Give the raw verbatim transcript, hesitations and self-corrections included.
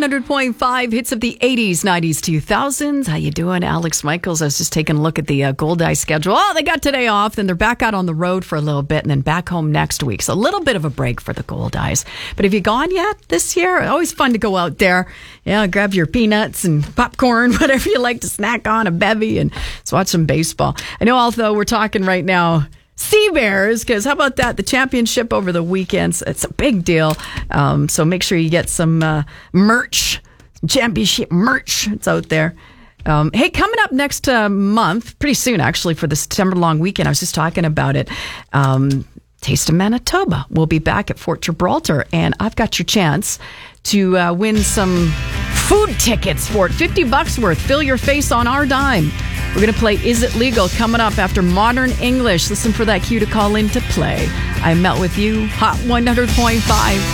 hundred point five, hits of the eighties, nineties, two thousands. How you doing, Alex Michaels? I was just taking a look at the uh, Goldeyes schedule. Oh, they got today off. Then they're back out on the road for a little bit and then back home next week. So a little bit of a break for the Goldeyes. But have you gone yet this year? Always fun to go out there. Yeah, grab your peanuts and popcorn, whatever you like to snack on, a bevy, and let's watch some baseball. I know, although we're talking right now Sea Bears, because how about that? The championship over the weekends. It's a big deal. Um, so make sure you get some uh, merch, championship merch. It's out there. Um, hey, coming up next uh, month, pretty soon actually, for the September long weekend, I was just talking about it. Um, Taste of Manitoba. We'll be back at Fort Gibraltar, and I've got your chance to uh, win some food tickets for it. fifty bucks worth. Fill your face on our dime. We're going to play Is It Legal coming up after Modern English. Listen for that cue to call in to play. I Met With You, Hot one hundred point five.